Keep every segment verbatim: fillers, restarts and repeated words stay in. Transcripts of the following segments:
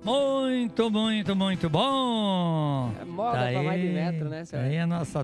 Muito, muito, muito bom! É moda tá pra aí, mais de metro, né, senhor? tá aí a nossa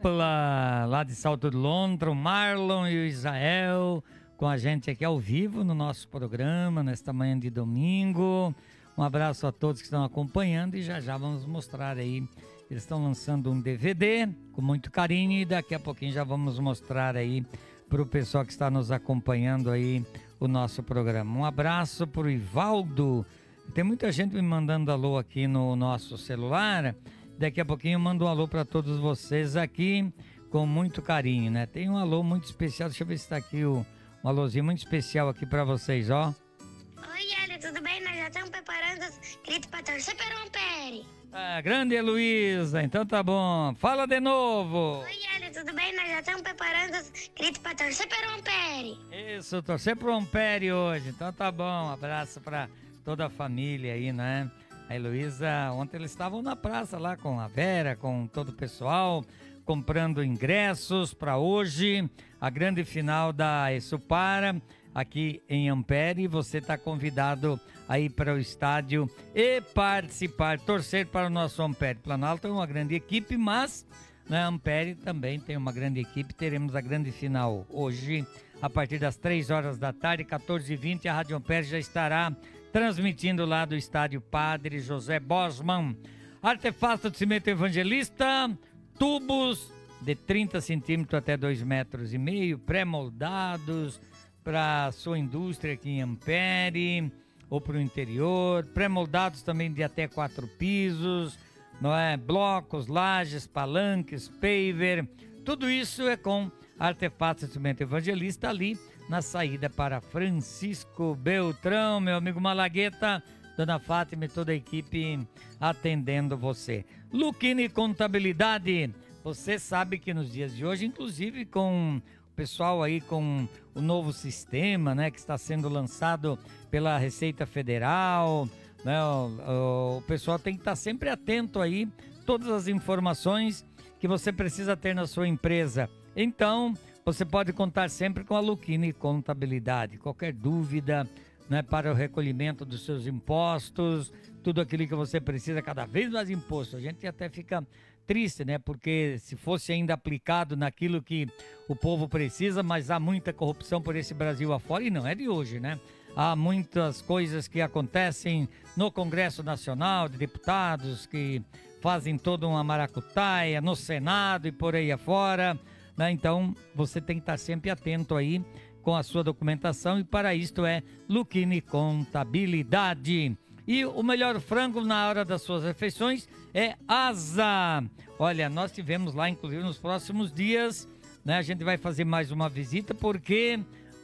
dupla lá de Salto de Lontra, o Marlon e o Israel, com a gente aqui ao vivo no nosso programa, nesta manhã de domingo. Um abraço a todos que estão acompanhando e já já vamos mostrar aí. Eles estão lançando um D V D com muito carinho e daqui a pouquinho já vamos mostrar aí para o pessoal que está nos acompanhando aí o nosso programa. Um abraço para o Ivaldo. Tem muita gente me mandando alô aqui no nosso celular. Daqui a pouquinho eu mando um alô para todos vocês aqui com muito carinho, né? Tem um alô muito especial. Deixa eu ver se está aqui o, um alôzinho muito especial aqui para vocês, ó. Oi, Hélio, tudo bem? Nós já estamos preparando os gritos para torcer para o Ampere. Ah, grande Heloísa, então tá bom. Fala de novo. Oi, Hélio, tudo bem? Nós já estamos preparando os gritos para torcer para o Ampere. Isso, torcer pro Ampere hoje. Então tá bom. Um abraço para toda a família aí, né? A Heloísa, ontem eles estavam na praça lá com a Vera, com todo o pessoal, comprando ingressos para hoje, a grande final da Essupara, aqui em Ampere. Você está convidado a ir para o estádio e participar, torcer para o nosso Ampere. Planalto é uma grande equipe, mas né, Ampere também tem uma grande equipe. Teremos a grande final hoje, a partir das três horas da tarde, quatorze e vinte, a Rádio Ampere já estará transmitindo lá do estádio Padre José Bosman. Artefato de cimento evangelista, tubos de trinta centímetros até dois metros e meio, pré-moldados para sua indústria aqui em Ampere ou para o interior, pré-moldados também de até quatro pisos, não é? Blocos, lajes, palanques, paver, tudo isso é com Artefato de cimento evangelista ali na saída para Francisco Beltrão, meu amigo Malagueta, Dona Fátima e toda a equipe atendendo você. Luquini Contabilidade, você sabe que nos dias de hoje, inclusive com o pessoal aí com o novo sistema, né, que está sendo lançado pela Receita Federal, né, o, o pessoal tem que estar sempre atento aí, todas as informações que você precisa ter na sua empresa. Então, você pode contar sempre com a Luquini Contabilidade. Qualquer dúvida, né, para o recolhimento dos seus impostos, tudo aquilo que você precisa, cada vez mais imposto. A gente até fica triste, né? Porque se fosse ainda aplicado naquilo que o povo precisa, mas há muita corrupção por esse Brasil afora, e não é de hoje, né? Há muitas coisas que acontecem no Congresso Nacional de Deputados, que fazem toda uma maracutaia, no Senado e por aí afora, né? Então, você tem que estar sempre atento aí com a sua documentação, e para isto é Luquini Contabilidade. E o melhor frango na hora das suas refeições é Asa. Olha, nós tivemos lá, inclusive nos próximos dias, né? A gente vai fazer mais uma visita porque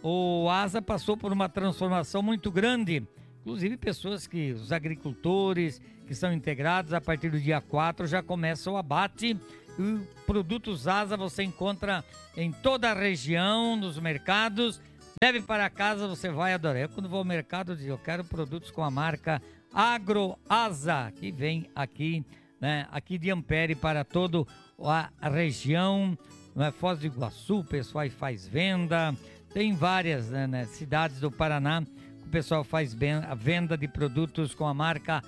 o Asa passou por uma transformação muito grande. Inclusive pessoas que, os agricultores que são integrados, a partir do dia quatro já começa o abate. E produtos Asa você encontra em toda a região, nos mercados. Leve para casa, você vai adorar. Eu, quando vou ao mercado, eu digo, eu quero produtos com a marca Agroasa, que vem aqui, né, aqui de Ampere para toda a região, né, Foz do Iguaçu, o pessoal faz venda. Tem várias, né, né, cidades do Paraná que o pessoal faz a venda de produtos com a marca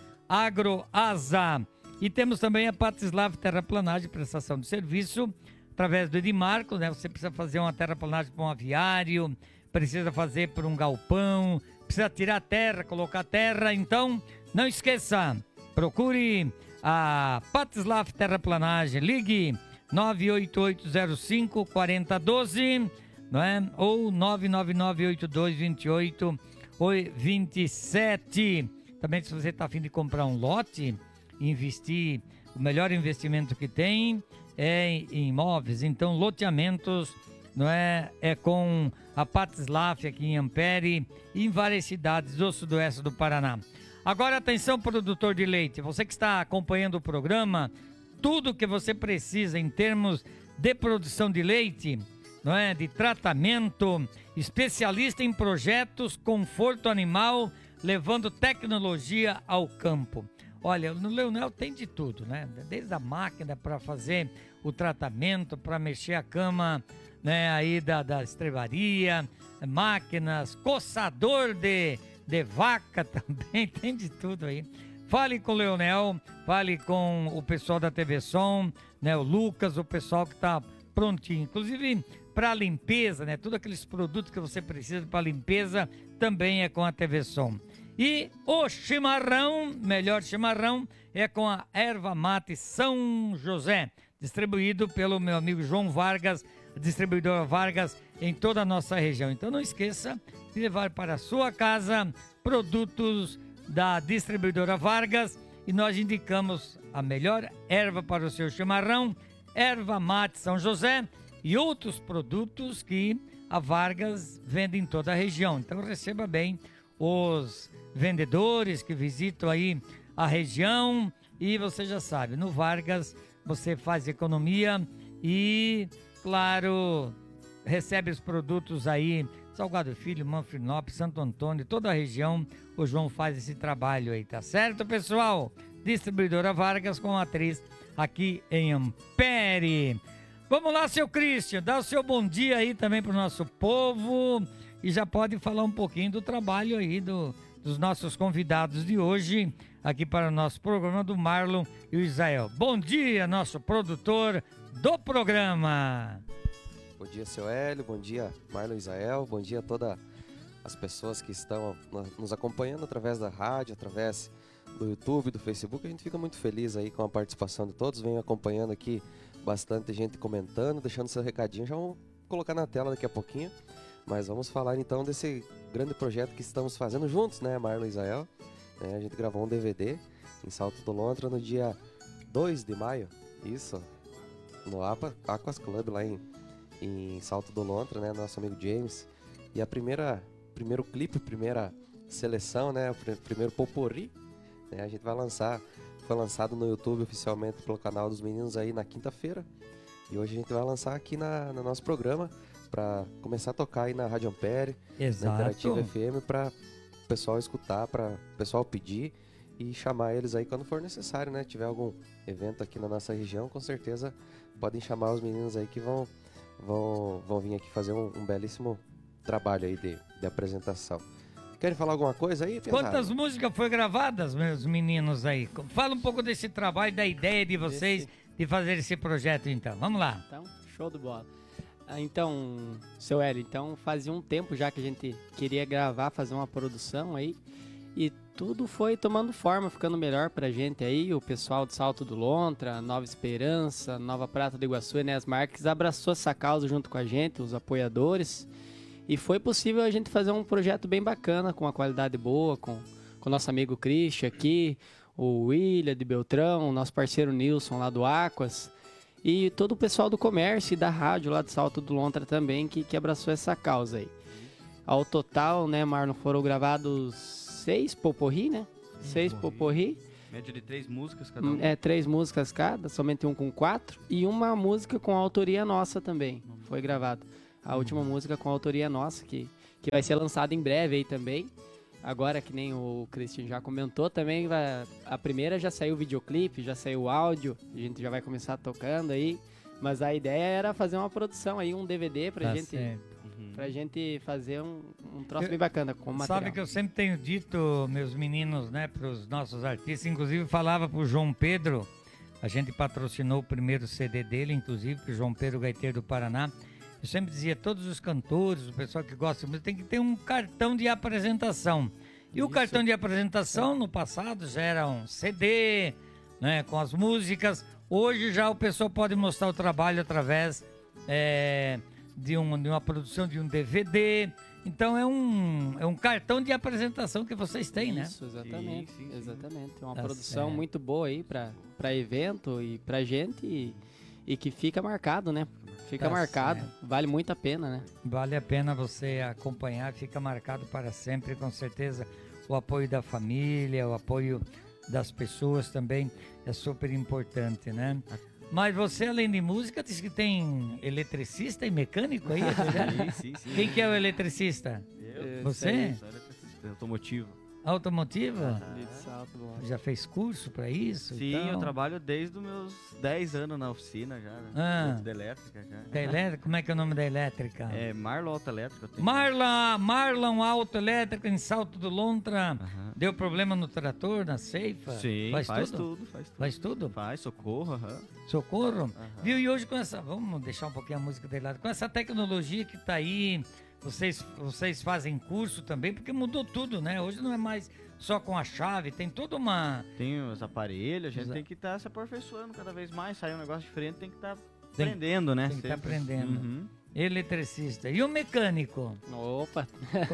Agroasa. E temos também a Patislav Terraplanagem, prestação de serviço, através do Edimarco, né? Você precisa fazer uma terraplanagem para um aviário, precisa fazer para um galpão, precisa tirar terra, colocar terra. Então, não esqueça, procure a Patislav Terraplanagem, ligue nove oito oito zero cinco quatro zero um dois, não é? Ou nove nove nove oito dois dois oito dois sete. Também, se você está a fim de comprar um lote, investir, o melhor investimento que tem é em imóveis, então loteamentos, não é, é com a Patislav aqui em Ampere e em várias cidades do sudoeste do Paraná. Agora atenção, produtor de leite, você que está acompanhando o programa, tudo que você precisa em termos de produção de leite, não é, de tratamento, especialista em projetos, conforto animal, levando tecnologia ao campo. Olha, no Leonel tem de tudo, né? Desde a máquina para fazer o tratamento, para mexer a cama, né, aí da, da estrebaria, máquinas, coçador de, de vaca também, tem de tudo aí. fale com o Leonel, fale com o pessoal da T V Som, né, o Lucas, o pessoal que está prontinho. Inclusive, para limpeza, né, todos aqueles produtos que você precisa para limpeza, também é com a T V Som. E o chimarrão, melhor chimarrão, é com a Erva Mate São José, distribuído pelo meu amigo João Vargas, distribuidora Vargas, em toda a nossa região. Então não esqueça de levar para a sua casa produtos da distribuidora Vargas e nós indicamos a melhor erva para o seu chimarrão, Erva Mate São José e outros produtos que a Vargas vende em toda a região. Então receba bem os vendedores que visitam aí a região e você já sabe, no Vargas você faz economia e, claro, recebe os produtos aí, Salgado Filho, Manfrinópolis, Santo Antônio, toda a região, o João faz esse trabalho aí, tá certo, pessoal? Distribuidora Vargas com atriz aqui em Ampere. Vamos lá, seu Christian, dá o seu bom dia aí também pro nosso povo e já pode falar um pouquinho do trabalho aí do, dos nossos convidados de hoje, aqui para o nosso programa do Marlon e o Israel. Bom dia, nosso produtor do programa. Bom dia, seu Hélio, bom dia, Marlon e Israel, bom dia a todas as pessoas que estão nos acompanhando através da rádio, através do YouTube, do Facebook. A gente fica muito feliz aí com a participação de todos, vem acompanhando aqui bastante gente comentando, deixando seu recadinho, já vamos colocar na tela daqui a pouquinho, mas vamos falar então desse grande projeto que estamos fazendo juntos, né, Marlon e Israel. É, a gente gravou um D V D em Salto do Lontra no dia dois de maio, isso, no Aquas Club lá em, em Salto do Lontra, né, nosso amigo James. E a primeira, primeiro clipe, primeira seleção, né, o pr- primeiro potpourri, né, a gente vai lançar, foi lançado no YouTube oficialmente pelo canal dos meninos aí na quinta-feira. E hoje a gente vai lançar aqui na, no nosso programa para começar a tocar aí na Rádio Ampere, Exato. na Interativa F M, para o pessoal escutar, para o pessoal pedir e chamar eles aí quando for necessário, né? Tiver algum evento aqui na nossa região, com certeza podem chamar os meninos aí que vão, vão, vão vir aqui fazer um, um belíssimo trabalho aí de, de apresentação. Querem falar alguma coisa aí? Pesado? Quantas músicas foram gravadas, meus meninos aí? Fala um pouco desse trabalho, da ideia de vocês Esse... de fazer esse projeto então. Vamos lá. Então, show de bola. Ah, então, seu Hélio, então fazia um tempo já que a gente queria gravar, fazer uma produção aí. E tudo foi tomando forma, ficando melhor pra gente aí. O pessoal de Salto do Lontra, Nova Esperança, Nova Prata do Iguaçu, Enéas Marques abraçou essa causa junto com a gente, os apoiadores. E foi possível a gente fazer um projeto bem bacana, com uma qualidade boa, com o nosso amigo Christian aqui, o William de Beltrão, o nosso parceiro Nilson lá do Aquas, e todo o pessoal do comércio e da rádio lá de Salto do Lontra também, que, que abraçou essa causa aí. Ao total, né, Marlon, foram gravados seis poporri, né? Seis poporri. Média de três músicas cada um. É, três músicas cada, somente um com quatro, e uma música com autoria nossa também, foi gravada. A última uhum. música com autoria nossa, que, que vai ser lançada em breve aí também. Agora, que nem o Christian já comentou, também vai, a primeira já saiu o videoclipe, já saiu o áudio, a gente já vai começar tocando aí. Mas a ideia era fazer uma produção aí, um D V D pra, Tá gente, uhum. pra gente fazer um, um troço Eu, bem bacana com o material. Sabe que eu sempre tenho dito, meus meninos, né, pros nossos artistas, inclusive falava pro João Pedro, a gente patrocinou o primeiro C D dele, inclusive, pro João Pedro Gaiteiro do Paraná. Eu sempre dizia, todos os cantores, o pessoal que gosta de música, tem que ter um cartão de apresentação. E Isso. o cartão de apresentação, no passado, já era um C D, né, com as músicas. Hoje já o pessoal pode mostrar o trabalho através é, de, um, de uma produção de um D V D. Então é um, é um cartão de apresentação que vocês têm, né? Isso, exatamente. Sim, sim, sim. Exatamente. É uma tá produção certo. muito boa aí para evento e pra gente e, e que fica marcado, né? Fica tá marcado, certo. Vale muito a pena, né? Vale a pena você acompanhar, fica marcado para sempre, com certeza. O apoio da família, o apoio das pessoas também é super importante, né? Mas você, além de música, diz que tem eletricista e mecânico aí? Sim, sim, sim. Quem que é o eletricista? Eu. Você? Sou eletricista automotivo. Automotiva? Ali de Salto do Lontra. Já fez curso pra isso? Sim, então? eu trabalho desde os meus dez anos na oficina já, né? Ah. Da elétrica já. Da elétrica? Como é que é o nome da elétrica? É Marlon Autoelétrica. eu tenho. Marla, Marlon Autoelétrica em Salto do Lontra. Aham. Deu problema no trator, na ceifa? Sim, faz, faz, tudo? tudo? Faz tudo. Faz tudo? Faz, socorro, aham. Socorro? Aham. Viu? E hoje com essa... Vamos deixar um pouquinho a música dele lá. Com essa tecnologia que tá aí, vocês, vocês fazem curso também, porque mudou tudo, né? Hoje não é mais só com a chave, tem toda uma... Tem os aparelhos, a gente Os a- tem que estar se aperfeiçoando cada vez mais. Sair um negócio diferente, tem que estar Tem- aprendendo, né? tem que tá Sempre. aprendendo. Uhum. Eletricista. E o mecânico? Opa!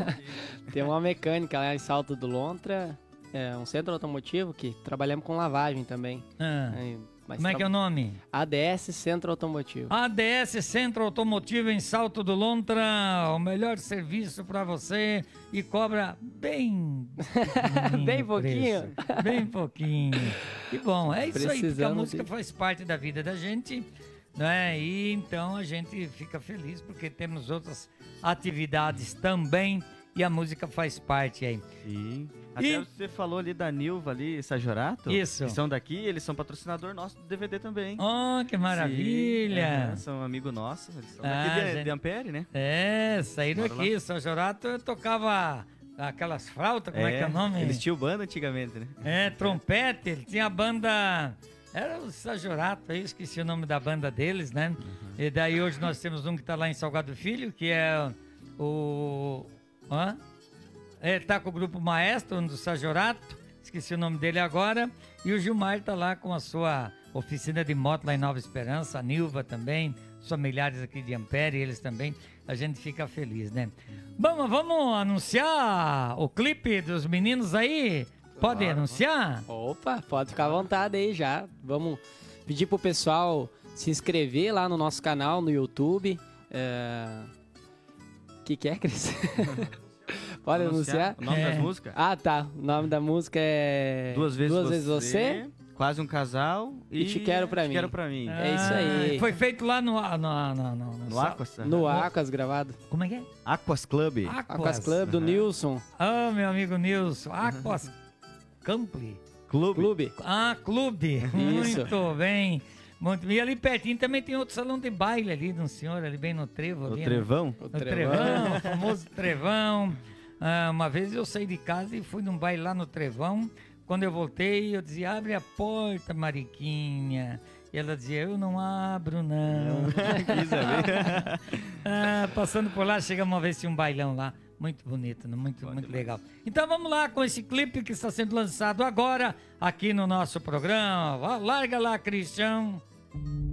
Tem uma mecânica lá em Salto do Lontra, é um centro automotivo que trabalhamos com lavagem também. Ah, É, mas como é que é o nome? A D S Centro Automotivo. A D S Centro Automotivo em Salto do Lontra, o melhor serviço para você e cobra bem Bem o pouquinho. preço. Bem pouquinho. Que bom, é isso aí, porque a Precisamos música de- faz parte da vida da gente, né? E então a gente fica feliz porque temos outras atividades também e a música faz parte aí. Sim. Até E- você falou ali da Nilva ali, Sajorato. Isso. Que são daqui, eles são patrocinador nosso do D V D também. Oh, que maravilha! Sim, é, são amigos nossos. Eles são Ah, daqui de, gente. de Ampere, né? É, saíram Bora aqui. São Jorato eu tocava aquelas flautas, como é, que é o nome? Eles tinham banda antigamente, né? É, trompete, ele tinha a banda. Era o Sajorato, eu esqueci o nome da banda deles, né? E daí hoje nós temos um que tá lá em Salgado Filho, que é o. Hã? É, tá com o grupo Maestro, um do Sajorato, esqueci o nome dele agora. E o Gilmar tá lá com a sua oficina de moto lá em Nova Esperança, a Nilva também, os familiares aqui de Ampere, eles também. A gente fica feliz, né? Vamos, vamos anunciar o clipe dos meninos aí? Pode Claro. anunciar? Opa, pode ficar à vontade aí já. Vamos pedir pro pessoal se inscrever lá no nosso canal no YouTube. É... O que, que é, Cris? Pode anunciar? O nome É. das músicas? Ah, tá. O nome da música é Duas vezes Duas você, vezes você. Quase um casal E Te Quero Pra Te Mim. Quero Pra Mim. É isso aí. Ah, foi feito lá no... no, no, no, no, No Aquas. No Aquas gravado. Como é que é? Aquas Club. Aquas Club do Aham. Nilson. Ah, meu amigo Nilson. Aquas Campli. Clube. Clube. Ah, clube. Isso. Muito bem. Muito... E ali pertinho também tem outro salão de baile ali de um senhor ali bem no trevo. O ali, né? Trevão. O No Trevão. Trevão, o famoso Trevão. Ah, uma vez eu saí de casa e fui num baile lá no Trevão. Quando eu voltei, eu dizia, abre a porta, Mariquinha. E ela dizia, eu não abro, não. Quis ver. Ah, passando por lá, chegamos uma vez, tinha um bailão lá. Muito bonito, né? muito, muito legal. Então vamos lá com esse clipe que está sendo lançado agora aqui no nosso programa. Vá, larga lá, Cristian.